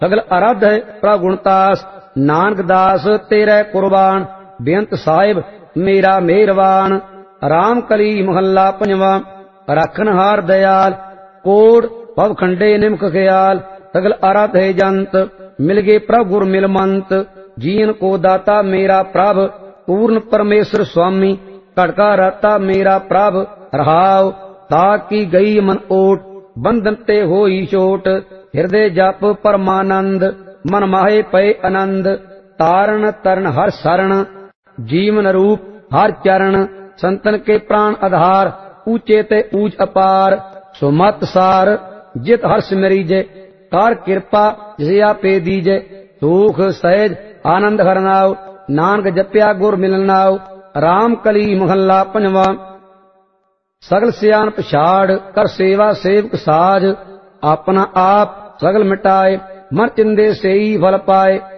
सगल आराध है प्रगुणतास। नानक दास तेरे कुर्बान, बेअंत साहिब मेरा मेहरबान। राम कली महला पंजवा। राखन हार दयाल, कोट भव खंडे निमक ख्याल। सगल आराध है जंत, मिल गए प्रभु गुर मिलमंत। जीन को दाता मेरा प्रभ, पूर्ण परमेश्वर स्वामी। कड़का राता मेरा प्रभ, रहाव ताकि गई मन ओट। बंधन ते होई चोट, हृदय जप परमानंद। मन माहे पय आनंद, तारण तरन हर शरण। जीवन रूप हर चरण, संतन के प्राण आधार। ऊंचे ते ऊंच अपार, सुमत सार जित हर्ष मरीजे। कार कृपा जिसे आपे दीजे, सुख सहज आनंद हरनाव। नानक जप्या गुर मिलनाव। राम कली महला पंजवा। सगल सियान पछाड़, कर सेवा सेवक साज। अपना आप सगल मिटाए, मन चिंदे सेई फल पाए।